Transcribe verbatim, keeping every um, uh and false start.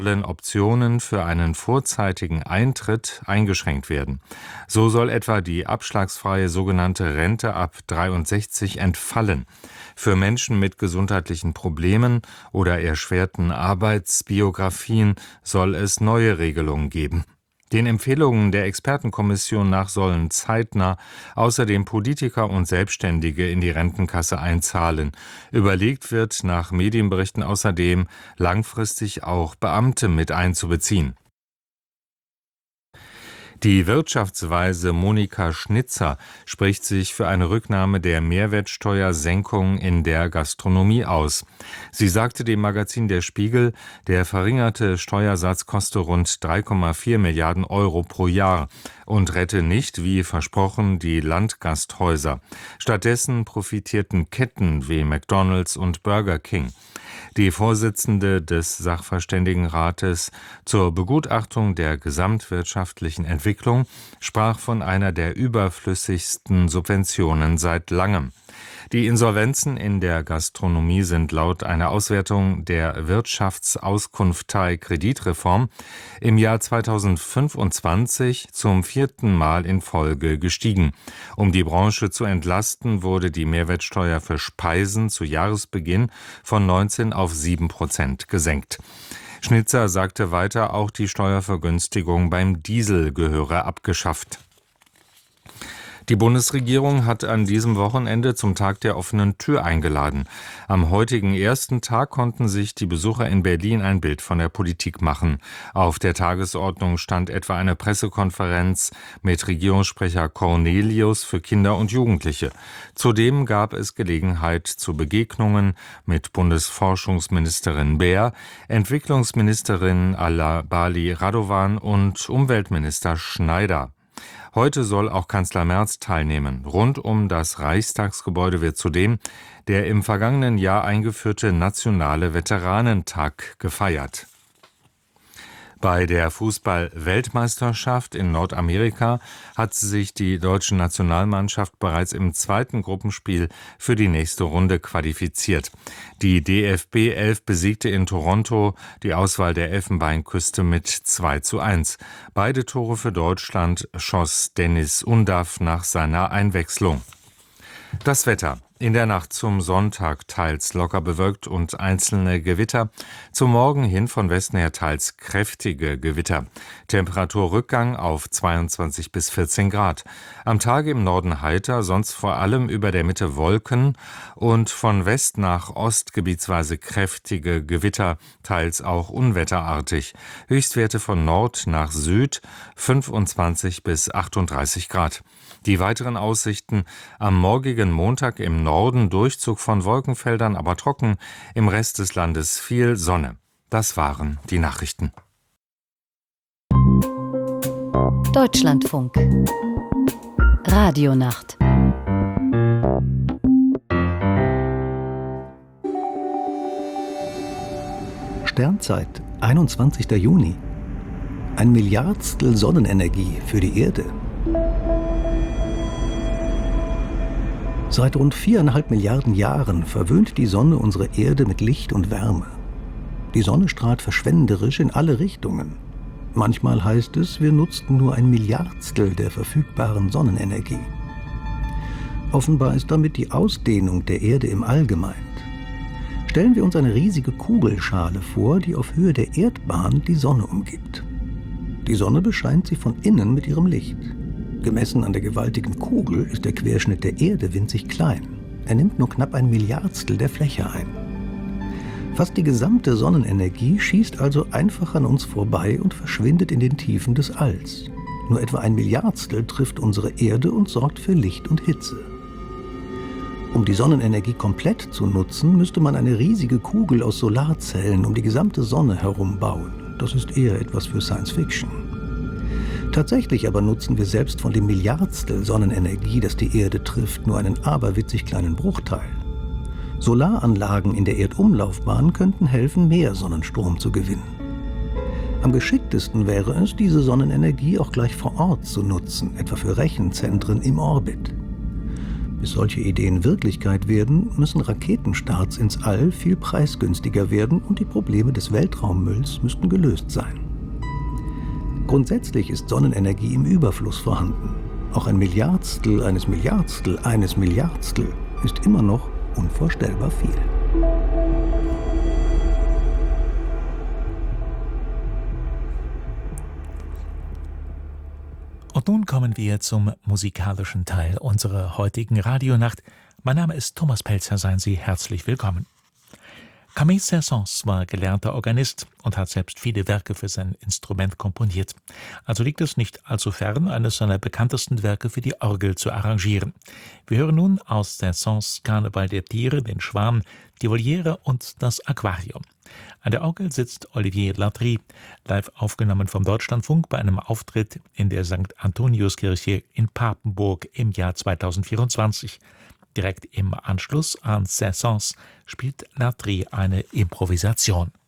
sollen Optionen für einen vorzeitigen Eintritt eingeschränkt werden. So soll etwa die abschlagsfreie sogenannte Rente ab dreiundsechzig entfallen. Für Menschen mit gesundheitlichen Problemen oder erschwerten Arbeitsbiografien soll es neue Regelungen geben. Den Empfehlungen der Expertenkommission nach sollen zeitnah außerdem Politiker und Selbstständige in die Rentenkasse einzahlen. Überlegt wird nach Medienberichten außerdem, langfristig auch Beamte mit einzubeziehen. Die Wirtschaftsweise Monika Schnitzer spricht sich für eine Rücknahme der Mehrwertsteuersenkung in der Gastronomie aus. Sie sagte dem Magazin Der Spiegel, der verringerte Steuersatz koste rund drei Komma vier Milliarden Euro pro Jahr und rette nicht, wie versprochen, die Landgasthäuser. Stattdessen profitierten Ketten wie McDonald's und Burger King. Die Vorsitzende des Sachverständigenrates zur Begutachtung der gesamtwirtschaftlichen Entwicklung sprach von einer der überflüssigsten Subventionen seit langem. Die Insolvenzen in der Gastronomie sind laut einer Auswertung der Wirtschaftsauskunftei Kreditreform im Jahr zweitausendfünfundzwanzig zum vierten Mal in Folge gestiegen. Um die Branche zu entlasten, wurde die Mehrwertsteuer für Speisen zu Jahresbeginn von neunzehn auf sieben Prozent gesenkt. Schnitzer sagte weiter, auch die Steuervergünstigung beim Diesel gehöre abgeschafft. Die Bundesregierung hat an diesem Wochenende zum Tag der offenen Tür eingeladen. Am heutigen ersten Tag konnten sich die Besucher in Berlin ein Bild von der Politik machen. Auf der Tagesordnung stand etwa eine Pressekonferenz mit Regierungssprecher Cornelius für Kinder und Jugendliche. Zudem gab es Gelegenheit zu Begegnungen mit Bundesforschungsministerin Baer, Entwicklungsministerin Alabali Radovan und Umweltminister Schneider. Heute soll auch Kanzler Merz teilnehmen. Rund um das Reichstagsgebäude wird zudem der im vergangenen Jahr eingeführte Nationale Veteranentag gefeiert. Bei der Fußball-Weltmeisterschaft in Nordamerika hat sich die deutsche Nationalmannschaft bereits im zweiten Gruppenspiel für die nächste Runde qualifiziert. Die D F B elf besiegte in Toronto die Auswahl der Elfenbeinküste mit zwei zu eins. Beide Tore für Deutschland schoss Dennis Undaff nach seiner Einwechslung. Das Wetter. In der Nacht zum Sonntag teils locker bewölkt und einzelne Gewitter. Zum Morgen hin von Westen her teils kräftige Gewitter. Temperaturrückgang auf zweiundzwanzig bis vierzehn Grad. Am Tage im Norden heiter, sonst vor allem über der Mitte Wolken und von West nach Ost gebietsweise kräftige Gewitter, teils auch unwetterartig. Höchstwerte von Nord nach Süd fünfundzwanzig bis achtunddreißig Grad. Die weiteren Aussichten: am morgigen Montag im Norden Durchzug von Wolkenfeldern, aber trocken, im Rest des Landes viel Sonne. Das waren die Nachrichten. Deutschlandfunk Radionacht. Sternzeit, einundzwanzigster Juni. Ein Milliardstel Sonnenenergie für die Erde. Seit rund viereinhalb Milliarden Jahren verwöhnt die Sonne unsere Erde mit Licht und Wärme. Die Sonne strahlt verschwenderisch in alle Richtungen. Manchmal heißt es, wir nutzten nur ein Milliardstel der verfügbaren Sonnenenergie. Offenbar ist damit die Ausdehnung der Erde im All gemeint. Stellen wir uns eine riesige Kugelschale vor, die auf Höhe der Erdbahn die Sonne umgibt. Die Sonne bescheint sie von innen mit ihrem Licht. Gemessen an der gewaltigen Kugel ist der Querschnitt der Erde winzig klein. Er nimmt nur knapp ein Milliardstel der Fläche ein. Fast die gesamte Sonnenenergie schießt also einfach an uns vorbei und verschwindet in den Tiefen des Alls. Nur etwa ein Milliardstel trifft unsere Erde und sorgt für Licht und Hitze. Um die Sonnenenergie komplett zu nutzen, müsste man eine riesige Kugel aus Solarzellen um die gesamte Sonne herum bauen. Das ist eher etwas für Science Fiction. Tatsächlich aber nutzen wir selbst von dem Milliardstel Sonnenenergie, das die Erde trifft, nur einen aberwitzig kleinen Bruchteil. Solaranlagen in der Erdumlaufbahn könnten helfen, mehr Sonnenstrom zu gewinnen. Am geschicktesten wäre es, diese Sonnenenergie auch gleich vor Ort zu nutzen, etwa für Rechenzentren im Orbit. Bis solche Ideen Wirklichkeit werden, müssen Raketenstarts ins All viel preisgünstiger werden und die Probleme des Weltraummülls müssten gelöst sein. Grundsätzlich ist Sonnenenergie im Überfluss vorhanden. Auch ein Milliardstel eines Milliardstel eines Milliardstel ist immer noch unvorstellbar viel. Und nun kommen wir zum musikalischen Teil unserer heutigen Radionacht. Mein Name ist Thomas Pelzer, seien Sie herzlich willkommen. Camille Saint-Saëns war gelernter Organist und hat selbst viele Werke für sein Instrument komponiert. Also liegt es nicht allzu fern, eines seiner bekanntesten Werke für die Orgel zu arrangieren. Wir hören nun aus Saint-Saëns Karneval der Tiere den Schwan, die Voliere und das Aquarium. An der Orgel sitzt Olivier Latry, live aufgenommen vom Deutschlandfunk bei einem Auftritt in der Sankt Antoniuskirche in Papenburg im Jahr zweitausendvierundzwanzig. Direkt im Anschluss an Saint-Saëns spielt Latry eine Improvisation.